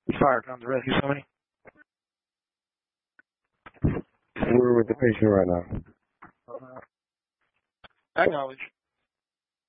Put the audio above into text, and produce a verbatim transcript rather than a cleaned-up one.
Fire come to rescue somebody. We're with the patient right now. Acknowledge.